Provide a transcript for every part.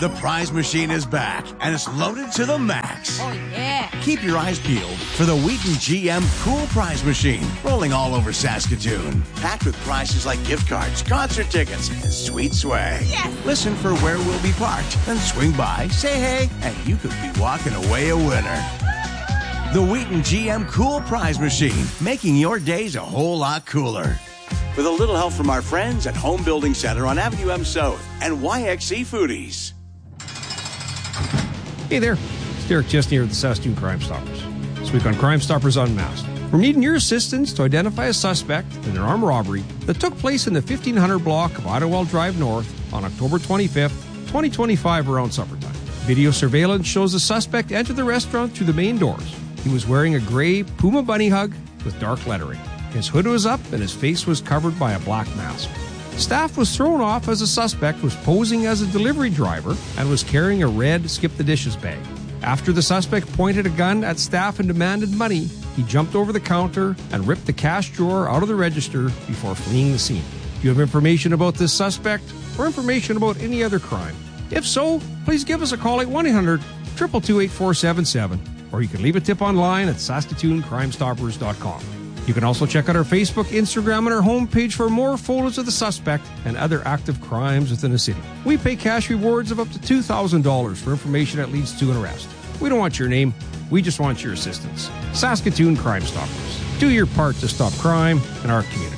The prize machine is back, and it's loaded to the max. Oh, yeah. Keep your eyes peeled for the Wheaton GM Cool Prize Machine, rolling all over Saskatoon. Packed with prizes like gift cards, concert tickets, and sweet swag. Yes. Listen for where we'll be parked, then swing by, say hey, and you could be walking away a winner. The Wheaton GM Cool Prize Machine, making your days a whole lot cooler. With a little help from our friends at Home Building Center on Avenue M South and YXC Foodies. Hey there, it's Derek Chesney here at the Saskatoon Crime Stoppers. This week on Crime Stoppers Unmasked, we're needing your assistance to identify a suspect in an armed robbery that took place in the 1500 block of Idlewild Drive North on October 25th, 2025 around supper time. Video surveillance shows the suspect enter the restaurant through the main doors. He was wearing a gray Puma bunny hug with dark lettering. His hood was up and his face was covered by a black mask. Staff was thrown off as the suspect was posing as a delivery driver and was carrying a red skip-the-dishes bag. After the suspect pointed a gun at staff and demanded money, he jumped over the counter and ripped the cash drawer out of the register before fleeing the scene. Do you have information about this suspect or information about any other crime? If so, please give us a call at 1-800-222-8477, or you can leave a tip online at SaskatoonCrimeStoppers.com. You can also check out our Facebook, Instagram, and our homepage for more photos of the suspect and other active crimes within the city. We pay cash rewards of up to $2,000 for information that leads to an arrest. We don't want your name, we just want your assistance. Saskatoon Crime Stoppers. Do your part to stop crime in our community.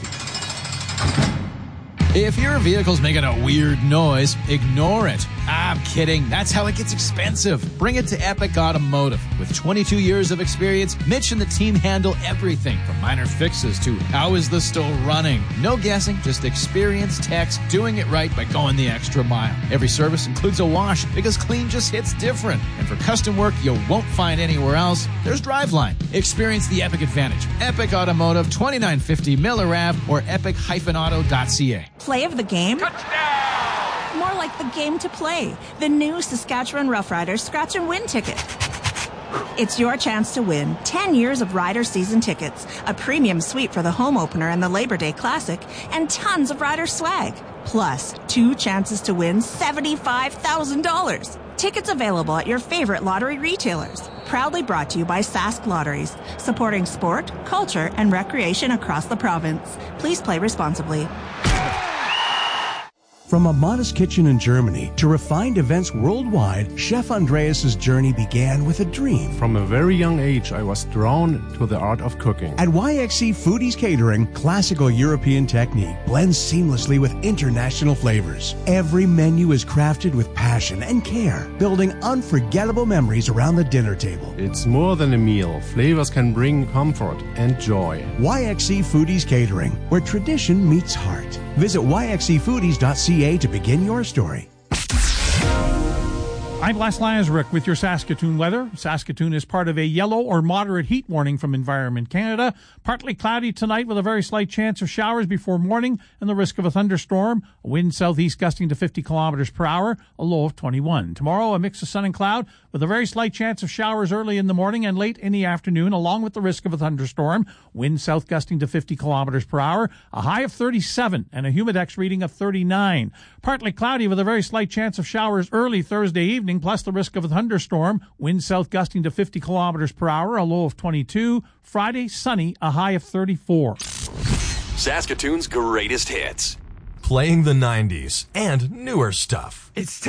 If your vehicle's making a weird noise, ignore it. I'm kidding. That's how it gets expensive. Bring it to Epic Automotive. With 22 years of experience, Mitch and the team handle everything from minor fixes to how is the still running. No guessing, just experienced techs doing it right by going the extra mile. Every service includes a wash because clean just hits different. And for custom work you won't find anywhere else, there's Driveline. Experience the Epic advantage. Epic Automotive, 2950 Miller Ave or epic-auto.ca. Play of the game? Touchdown! More like the game to play. The new Saskatchewan Roughriders Scratch and Win ticket. It's your chance to win 10 years of Rider season tickets, a premium suite for the home opener and the Labor Day Classic, and tons of Rider swag. Plus, 2 chances to win $75,000. Tickets available at your favorite lottery retailers. Proudly brought to you by Sask Lotteries, supporting sport, culture, and recreation across the province. Please play responsibly. From a modest kitchen in Germany to refined events worldwide, Chef Andreas' journey began with a dream. From a very young age, I was drawn to the art of cooking. At YXC Foodies Catering, classical European technique blends seamlessly with international flavors. Every menu is crafted with passion and care, building unforgettable memories around the dinner table. It's more than a meal. Flavors can bring comfort and joy. YXC Foodies Catering, where tradition meets heart. Visit yxcfoodies.ca to begin your story. I'm Les Lazaruk with your Saskatoon weather. Saskatoon is part of a yellow or moderate heat warning from Environment Canada. Partly cloudy tonight with a very slight chance of showers before morning and the risk of a thunderstorm. A wind southeast gusting to 50 kilometers per hour, a low of 21. Tomorrow, a mix of sun and cloud with a very slight chance of showers early in the morning and late in the afternoon, along with the risk of a thunderstorm. Wind south gusting to 50 kilometers per hour, a high of 37 and a humidex reading of 39. Partly cloudy with a very slight chance of showers early Thursday evening, plus the risk of a thunderstorm. Wind south gusting to 50 kilometers per hour, a low of 22. Friday, sunny, a high of 34. Saskatoon's greatest hits. Playing the 90s and newer stuff. It's